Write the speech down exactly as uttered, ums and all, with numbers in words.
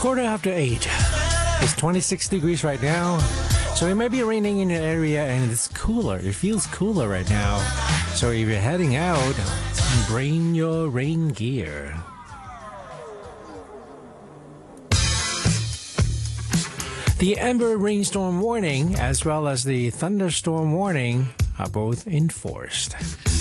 Quarter after eight. It's twenty-six degrees right now. So it might be raining in your area and it's cooler. It feels cooler right now. So if you're heading out, bring your rain gear. The Amber rainstorm warning as well as the thunderstorm warning are both enforced.